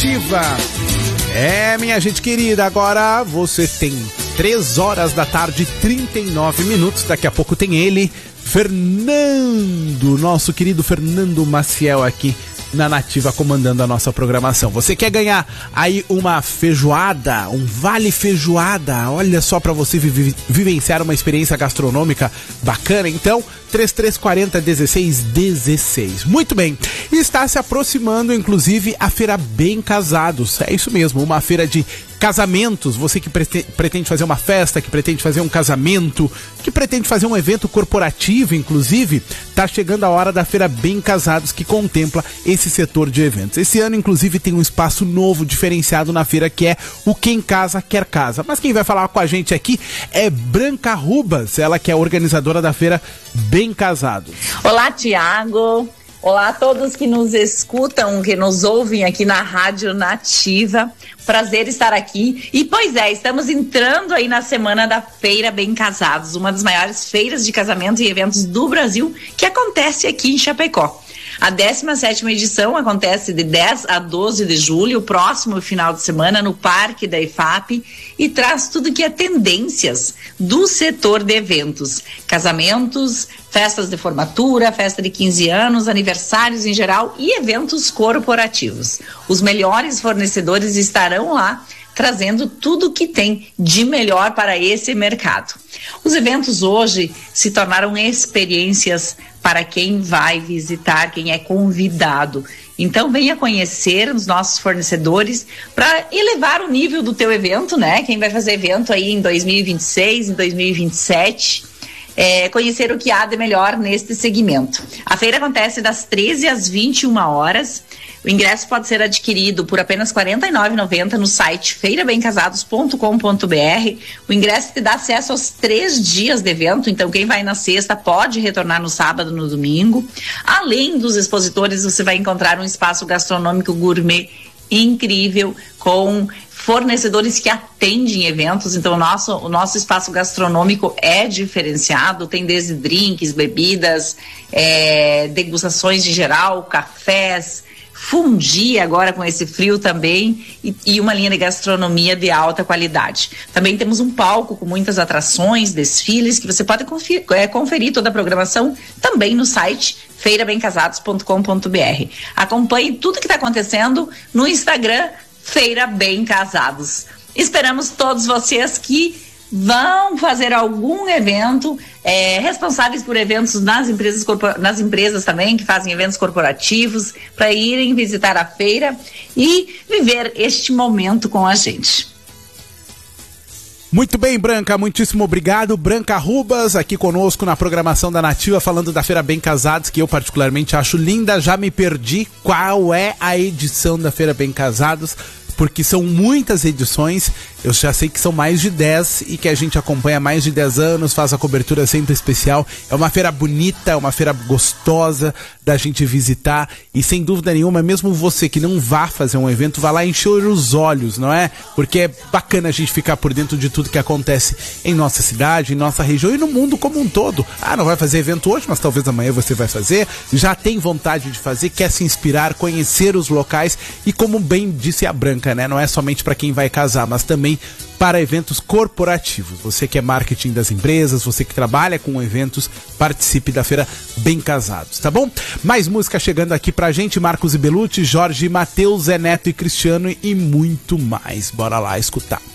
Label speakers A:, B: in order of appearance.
A: Nativa. Minha gente querida, agora você tem 3 horas da tarde, 39 minutos. Daqui a pouco tem ele, Fernando, nosso querido Fernando Maciel aqui na Nativa, comandando a nossa programação. Você quer ganhar aí uma feijoada, um vale feijoada? Olha só, para você vivenciar uma experiência gastronômica bacana, então 3340-1616. Muito bem, está se aproximando inclusive a Feira Bem Casados. É isso mesmo, uma feira de casamentos. Você que pretende fazer uma festa, que pretende fazer um casamento, que pretende fazer um evento corporativo, inclusive, tá chegando a hora da Feira Bem Casados, que contempla esse setor de eventos. Esse ano, inclusive, tem um espaço novo, diferenciado na feira, que é o Quem Casa Quer Casa. Mas quem vai falar com a gente aqui é Branca Rubas, ela que é organizadora da Feira Bem Casados.
B: Olá, Tiago. Olá a todos que nos escutam, que nos ouvem aqui na Rádio Nativa. Prazer estar aqui. E pois é, estamos entrando aí na semana da Feira Bem Casados, uma das maiores feiras de casamento e eventos do Brasil, que acontece aqui em Chapecó. A 17ª edição acontece de 10 a 12 de julho, próximo final de semana, no Parque da IFAP, e traz tudo que é tendências do setor de eventos. Casamentos, festas de formatura, festa de 15 anos, aniversários em geral e eventos corporativos. Os melhores fornecedores estarão lá, trazendo tudo o que tem de melhor para esse mercado. Os eventos hoje se tornaram experiências para quem vai visitar, quem é convidado. Então venha conhecer os nossos fornecedores para elevar o nível do teu evento, né? Quem vai fazer evento aí em 2026, em 2027, conhecer o que há de melhor neste segmento. A feira acontece das 13 às 21 horas. O ingresso pode ser adquirido por apenas R$ 49,90 no site feirabemcasados.com.br. O ingresso te dá acesso aos 3 dias de evento, então quem vai na sexta pode retornar no sábado, no domingo. Além dos expositores, você vai encontrar um espaço gastronômico gourmet incrível, com fornecedores que atendem eventos. Então o nosso espaço gastronômico é diferenciado, tem desde drinks, bebidas, degustações de geral, cafés, fundir agora com esse frio também, e uma linha de gastronomia de alta qualidade. Também temos um palco com muitas atrações, desfiles, que você pode conferir toda a programação também no site feirabemcasados.com.br. Acompanhe tudo que está acontecendo no Instagram Feira Bem Casados. Esperamos todos vocês que vão fazer algum evento, responsáveis por eventos nas empresas também, que fazem eventos corporativos, para irem visitar a feira e viver este momento com a gente.
A: Muito bem, Branca, muitíssimo obrigado. Branca Rubas aqui conosco na programação da Nativa, falando da Feira Bem Casados, que eu particularmente acho linda. Já me perdi qual é a edição da Feira Bem Casados, porque são muitas edições. Eu já sei que são mais de 10 e que a gente acompanha há mais de 10 anos, faz a cobertura sempre especial. É uma feira bonita, é uma feira gostosa da gente visitar, e sem dúvida nenhuma, mesmo você que não vá fazer um evento, vá lá encher os olhos, não é? Porque é bacana a gente ficar por dentro de tudo que acontece em nossa cidade, em nossa região e no mundo como um todo. Não vai fazer evento hoje, mas talvez amanhã você vai fazer, já tem vontade de fazer, quer se inspirar, conhecer os locais, e como bem disse a Branca, né? Não é somente para quem vai casar, mas também para eventos corporativos. Você que é marketing das empresas, você que trabalha com eventos, participe da Feira Bem Casados, tá bom? Mais música chegando aqui pra gente: Marcos e Belucci, Jorge, Matheus, Zé Neto e Cristiano, e muito mais. Bora lá escutar.